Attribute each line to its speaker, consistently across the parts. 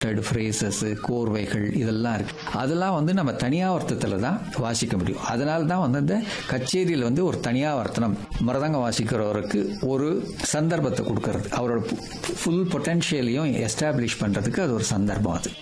Speaker 1: Phrases, கோர்வைகள் இதெல்லாம் இருக்கு. அதெல்லாம் வந்து நம்ம தனியாவர்த்தத்துல தான் வாசிக்க முடியும். அதனால தான் வந்து அந்த கச்சேரியில் வந்து ஒரு தனியாவர்த்தனம் மிருதங்கம் வாசிக்கிறவருக்கு ஒரு சந்தர்ப்பத்தை கொடுக்கறது, அவரோட ஃபுல் பொட்டன்ஷியலையும் எஸ்டாப்ளிஷ் பண்றதுக்கு அது ஒரு சந்தர்ப்பம். அது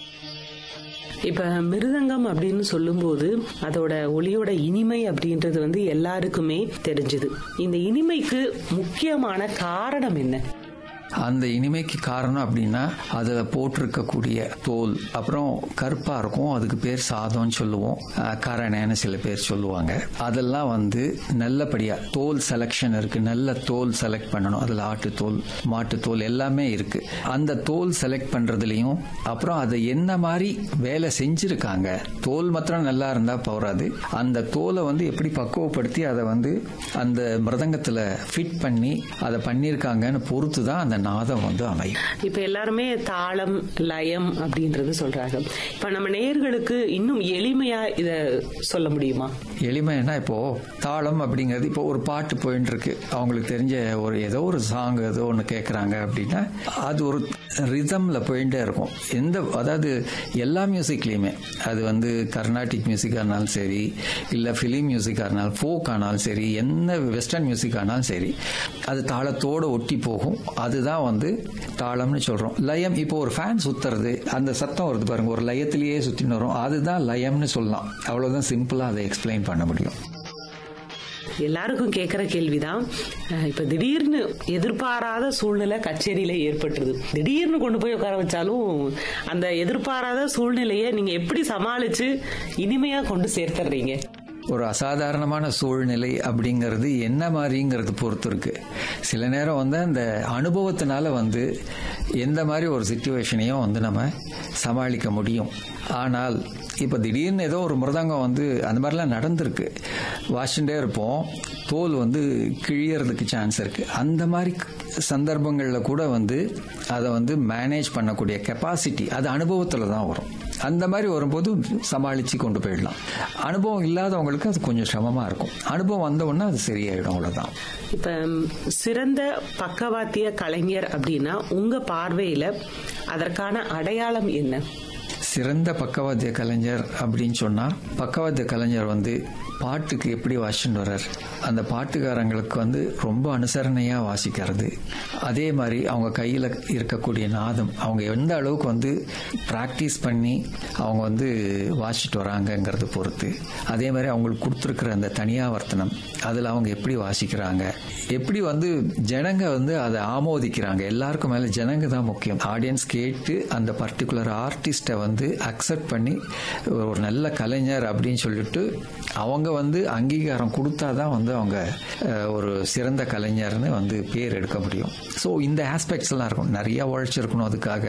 Speaker 2: இப்ப மிருதங்கம் அப்படின்னு சொல்லும்போது அதோட ஒலியோட இனிமை அப்படின்றது வந்து எல்லாருக்குமே தெரிஞ்சது. இந்த இனிமைக்கு முக்கியமான காரணம் என்ன?
Speaker 1: அந்த இனிமைக்கு காரணம் அப்படின்னா அதில் போட்டிருக்கக்கூடிய தோல், அப்புறம் கருப்பா இருக்கும், அதுக்கு பேர் சாதம்னு சொல்லுவோம், கரணன்னு சில பேர் சொல்லுவாங்க. அதெல்லாம் வந்து நல்லபடியா தோல் செலக்ஷன் இருக்கு. நல்ல தோல் செலக்ட் பண்ணணும். அதில் ஆட்டுத்தோல், மாட்டுத்தோல் எல்லாமே இருக்கு. அந்த தோல் செலக்ட் பண்றதுலயும் அப்புறம் அதை என்ன மாதிரி வேலை செஞ்சிருக்காங்க, தோல் மாத்திரம் நல்லா இருந்தா போறாது, அந்த தோலை வந்து எப்படி பக்குவப்படுத்தி அதை வந்து அந்த மிருதங்கத்துல ஃபிட் பண்ணி அதை பண்ணியிருக்காங்கன்னு பொறுத்து தான் அந்த நாதம் வந்து அமையும்.
Speaker 2: இப்ப எல்லாருமே தாளம், லயம் அப்படின்றது சொல்றாங்க. இப்ப நம்ம நேயர்களுக்கு இன்னும் எளிமையா இத சொல்ல முடியுமா?
Speaker 1: எளிமைன்னா இப்போ தாளம் அப்படிங்கிறது, இப்போ ஒரு பாட்டு போயிட்டு இருக்கு, அவங்களுக்கு தெரிஞ்ச ஒரு ஏதோ ஒரு சாங் ஏதோ ஒன்று கேட்குறாங்க அப்படின்னா அது ஒரு ரிதம்ல போயிட்டே இருக்கும். அதாவது எல்லா மியூசிக்லயுமே, அது வந்து கர்நாடிக் மியூசிக்கா இருந்தாலும் சரி, இல்ல பிலிம் மியூசிக்கா இருந்தாலும், ஃபோக் ஆனாலும் சரி, என்ன வெஸ்டர்ன் மியூசிக் ஆனாலும் சரி, அது தாளத்தோட ஒட்டி போகும். அதுதான் வந்து தாளம்னு சொல்றோம். லயம், இப்போ ஒரு ஃபேன் சுத்துறது, அந்த சத்தம் வருது பாருங்க, ஒரு லயத்திலேயே சுத்தின்னு வரும், அதுதான் லயம்னு சொல்லலாம். அவ்வளவுதான் சிம்பிளா அதை எக்ஸ்பிளைன் பண்ண முடியும்.
Speaker 2: எல்லாருக்கும் கேட்கிற கேள்விதான், இப்ப திடீர்னு எதிர்பாராத சூழ்நிலை கச்சேரியில ஏற்பட்டுருது, திடீர்னு கொண்டு போய் உட்கார வச்சாலும் அந்த எதிர்பாராத சூழ்நிலையை நீங்க எப்படி சமாளிச்சு இனிமையா கொண்டு சேர்த்துறீங்க?
Speaker 1: ஒரு அசாதாரணமான சூழ்நிலை அப்படிங்கிறது என்ன மாதிரிங்கிறது பொறுத்து இருக்கு. சில நேரம் வந்து அந்த அனுபவத்தினால வந்து எந்த மாதிரி ஒரு சிச்சுவேஷனையும் வந்து நம்ம சமாளிக்க முடியும். ஆனால் இப்போ திடீர்னு ஏதோ ஒரு மிருதங்கம் வந்து அந்த மாதிரிலாம் நடந்திருக்கு, வாசிச்சுட்டே இருப்போம், தோல் வந்து கிழியறதுக்கு சான்ஸ் இருக்கு. அந்த மாதிரி சந்தர்ப்பங்களில் கூட வந்து அதை வந்து மேனேஜ் பண்ணக்கூடிய கெப்பாசிட்டி அது அனுபவத்தில் தான் வரும். அந்த மாதிரி வரும்போது சமாளித்து கொண்டு போயிடலாம். அனுபவம் இல்லாதவங்களுக்கு அது கொஞ்சம் சிரமமாக இருக்கும். அனுபவம் வந்த உடனே அது சரியாயிடும். அவ்வளோதான்.
Speaker 2: இப்ப சிறந்த பக்கவாத்திய கலைஞர் அப்படின்னா உங்க பார்வையில அதற்கான அடையாளம் என்ன?
Speaker 1: சிறந்த பக்கவாத்திய கலைஞர் அப்படின்னு சொன்னா, பக்கவாத்திய கலைஞர் வந்து பாட்டுக்கு எப்படி வாசிச்சுட்டு வர்றார், அந்த பாட்டுக்காரங்களுக்கு வந்து ரொம்ப அனுசரணையா வாசிக்கிறது, அதே மாதிரி அவங்க கையில் இருக்கக்கூடிய நாதம் அவங்க எந்த அளவுக்கு வந்து பிராக்டிஸ் பண்ணி அவங்க வந்து வாசிச்சுட்டு வராங்கங்கிறது பொறுத்து, அதே மாதிரி அவங்களுக்கு கொடுத்துருக்கிற அந்த தனியாவர்த்தனம் அதில் அவங்க எப்படி வாசிக்கிறாங்க, எப்படி வந்து ஜனங்க வந்து அதை ஆமோதிக்கிறாங்க. எல்லாருக்கும் மேலே ஜனங்க தான் முக்கியம். ஆடியன்ஸ் கேட்டு அந்த பர்டிகுலர் ஆர்டிஸ்டை வந்து அக்செப்ட் பண்ணி ஒரு நல்ல கலைஞர் அப்படின்னு சொல்லிட்டு அவங்க வந்து அங்கீகாரம் கொடுத்தாதான் வந்து அவங்க ஒரு சிறந்த கலைஞர்னு வந்து பேர் எடுக்க முடியும். ஸோ இந்த ஆஸ்பெக்ட்ஸ் எல்லாம் இருக்கும். நிறைய உழைச்சிருக்கணும் அதுக்காக.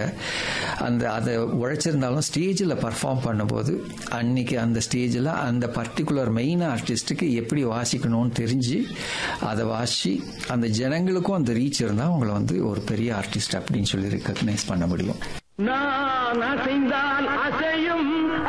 Speaker 1: அதை உழைச்சிருந்தாலும் ஸ்டேஜில் பர்ஃபார்ம் பண்ணும்போது அன்னைக்கு அந்த ஸ்டேஜில் அந்த பர்டிகுலர் மெயின் ஆர்டிஸ்டுக்கு எப்படி வாசிக்கணும்னு தெரிஞ்சு அதை வாசி அந்த ஜனங்களுக்கும் அந்த ரீச் இருந்தால் அவங்களை வந்து ஒரு பெரிய ஆர்டிஸ்ட் அப்படின்னு சொல்லி ரெக்கக்னைஸ் பண்ண முடியும்.
Speaker 3: நான்